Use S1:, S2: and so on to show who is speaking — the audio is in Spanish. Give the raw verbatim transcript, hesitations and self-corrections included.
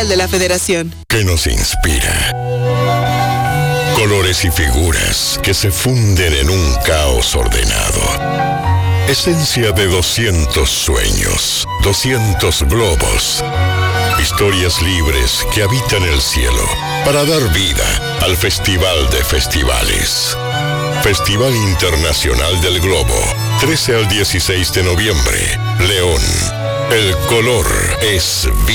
S1: de la Federación.
S2: Que nos inspira. Colores y figuras que se funden en un caos ordenado. Esencia de doscientos sueños, doscientos globos. Historias libres que habitan el cielo para dar vida al Festival de Festivales. Festival Internacional del Globo, trece al dieciséis de noviembre. León. El color es vida.